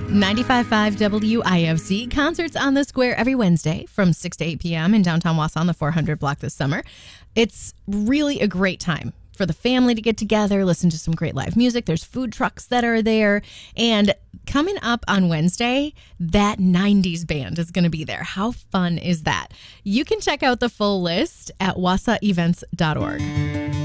95.5 WIFC. Concerts on the Square every Wednesday from 6 to 8 p.m. in downtown Wausau on the 400 block this summer. It's really a great time for the family to get together, listen to some great live music. There's food trucks that are there. And coming up on Wednesday, that 90s band is going to be there. How fun is that? You can check out the full list at wasaevents.org.